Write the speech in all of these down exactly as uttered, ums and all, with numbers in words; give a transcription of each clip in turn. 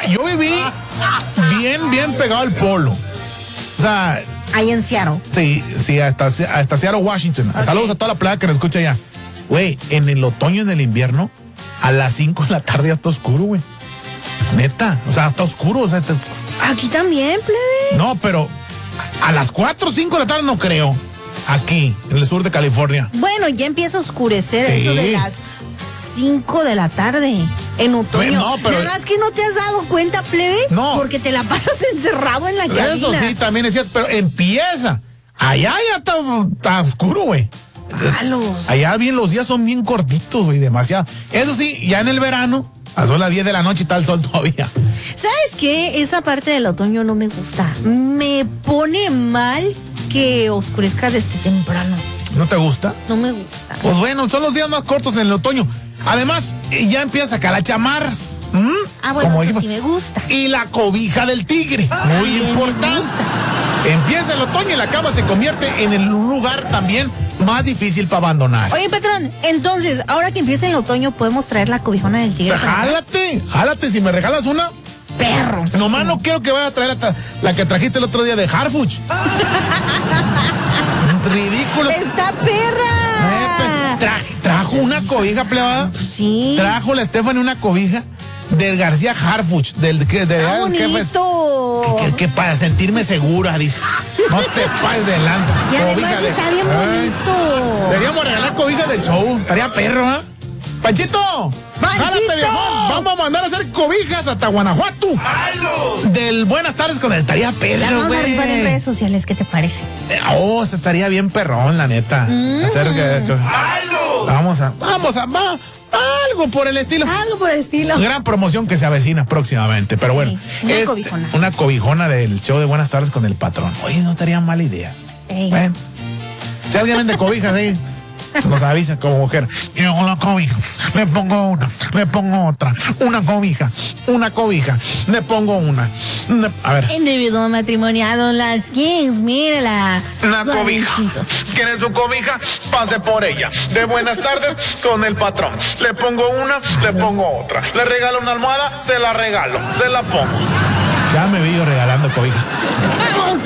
yo viví bien, bien pegado al polo. O sea... Ahí en Seattle. Sí, sí, hasta, hasta Seattle, Washington. Okay. Saludos a toda la playa que nos escucha allá. Güey, en el otoño y en el invierno, a las cinco de la tarde ya está oscuro, güey. Neta, o sea, está oscuro. O sea, está... Aquí también, plebe. No, pero a las cuatro o cinco de la tarde no creo. Aquí, en el sur de California. Bueno, ya empieza a oscurecer sí. Eso de las cinco de la tarde en otoño. No, pero... Nada más que no te has dado cuenta, plebe. No. Porque te la pasas encerrado en la cabina. Eso sí, también es cierto, pero empieza. Allá ya está, está oscuro, güey. Malos. Allá bien, los días son bien cortitos, güey, demasiado. Eso sí, ya en el verano, a son las diez de la noche y está el sol todavía. ¿Sabes qué? Esa parte del otoño no me gusta. Me pone mal que oscurezca desde temprano. ¿No te gusta? No me gusta. Pues bueno, son los días más cortos en el otoño. Además, ya empieza a sacar las chamarras. ¿Mm? Ah, bueno, Como eso dijimos. sí me gusta. Y la cobija del tigre, muy Bien, importante. me gusta. Empieza el otoño y la cama se convierte en el lugar también más difícil para abandonar. Oye, patrón, entonces, ahora que empieza el otoño, ¿podemos traer la cobijona del tigre? Jálate, jálate, si me regalas una. Perro. Nomás sí. No quiero que vaya a traer la, la que trajiste el otro día de Harfuch. Ridículo. ¡Está perra! Eh, tra, trajo una cobija, plebada. Sí. Trajo la Stephanie una cobija del García Harfuch, del que de, ¡Ah, bonito! Que, que, que para sentirme segura, dice. No te pases de lanza. Y además cobija está de, bien bonito. Deberíamos regalar cobija del show. Estaría perro, ¿eh? ¡Panchito! ¡Panchito! ¡Jálate, viejón! Vamos a mandar a hacer cobijas hasta Guanajuato. ¡Halo! Del Buenas tardes con el estaría perro, La vamos güey. a rifar en redes sociales, ¿qué te parece? Eh, oh, se estaría bien perrón, la neta. Mm. Hacer que, que, ¡halo! Vamos a, vamos a, va, algo por el estilo. Algo por el estilo. Gran promoción que se avecina próximamente, pero bueno. Sí, una este, cobijona. Una cobijona del show de Buenas tardes con el patrón. Oye, no estaría mala idea. Ey. Bueno, si alguien vende cobijas ahí, nos avisa como mujer. Yo la cobija, le pongo una, le pongo otra, una cobija, una cobija, le pongo una. Le, a ver. Individuo matrimoniado, las Kings, mírala. Una cobija. ¿Quiere su cobija? Pase por ella. De Buenas tardes con el patrón. Le pongo una, le pongo otra. Le regalo una almohada, se la regalo, se la pongo. Ya me vi yo regalando cobijas. Vamos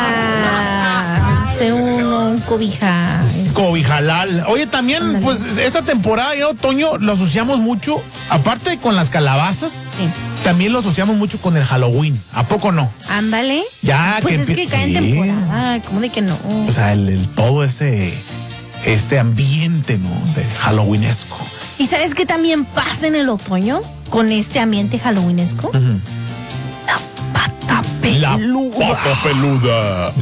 a hacer un, un cobija. Cobijalal. Oye, también, ándale, pues esta temporada de otoño lo asociamos mucho, aparte con las calabazas, sí, también lo asociamos mucho con el Halloween. ¿A poco no? Ándale. Ya pues que es que cae sí, en temporada. ¿Cómo de que no? O sea, el, el todo ese este ambiente, ¿no? De Halloweenesco. ¿Y sabes qué también pasa en el otoño con este ambiente halloweenesco? Uh-huh. La pata peluda. La pata peluda.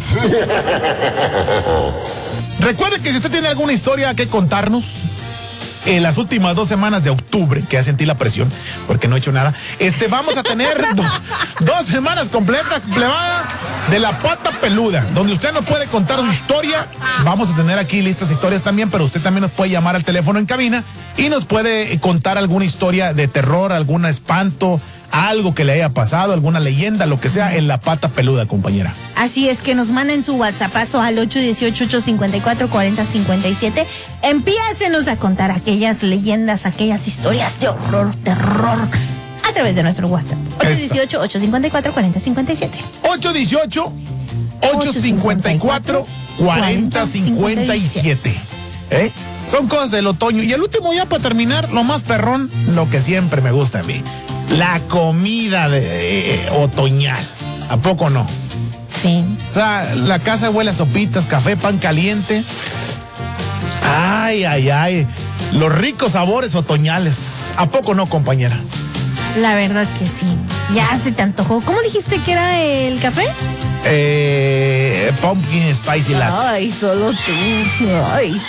Recuerde que si usted tiene alguna historia que contarnos en las últimas dos semanas de octubre, que ya sentí la presión porque no he hecho nada, este, vamos a tener do, dos semanas completas, plebada, de la pata peluda, donde usted nos puede contar su historia. Vamos a tener aquí listas historias también, pero usted también nos puede llamar al teléfono en cabina y nos puede contar alguna historia de terror, algún espanto, algo que le haya pasado, alguna leyenda, lo que sea, en la pata peluda, compañera. Así es, que nos manden su WhatsAppazo al ocho uno ocho, ocho cinco cuatro, cuatro cero cinco siete. Empiécenos a contar aquellas leyendas, aquellas historias de horror, terror, a través de nuestro WhatsApp. ocho uno ocho, ocho cinco cuatro, cuatro cero cinco siete. ocho uno ocho, ocho cinco cuatro, cuatro cero cinco siete. ¿Eh? Son cosas del otoño. Y el último, ya para terminar, lo más perrón, lo que siempre me gusta a mí. La comida de, eh, otoñal. ¿A poco no? Sí. O sea, la casa huele a sopitas, café, pan caliente. Ay, ay, ay. Los ricos sabores otoñales. ¿A poco no, compañera? La verdad que sí. Ya se te antojó. ¿Cómo dijiste que era el café? Eh, pumpkin spicy latte. Ay, solo tú. Ay.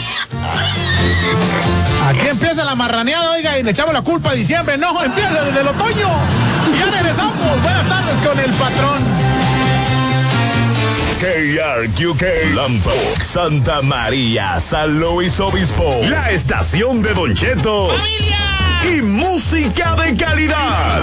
Aquí empieza la marraneada, oiga, y le echamos la culpa a diciembre. No, empieza desde el otoño. Ya regresamos. Buenas tardes con el patrón. K R Q K, Lambok, Santa María, San Luis Obispo. La estación de Don Cheto. ¡Familia! Y música de calidad.